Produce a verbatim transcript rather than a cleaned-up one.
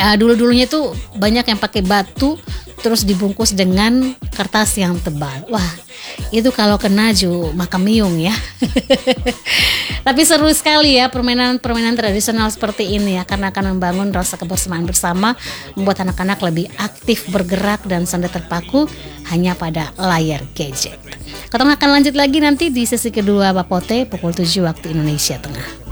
Uh, dulu-dulunya tuh banyak yang pakai batu terus dibungkus dengan kertas yang tebal. Wah, itu kalau kena ju maka miung ya. Tapi seru sekali ya permainan-permainan tradisional seperti ini ya, karena akan membangun rasa kebersamaan bersama, membuat anak-anak lebih aktif bergerak dan tidak terpaku hanya pada layar gadget. Kita akan lanjut lagi nanti di sesi kedua Bapote pukul tujuh waktu Indonesia Tengah.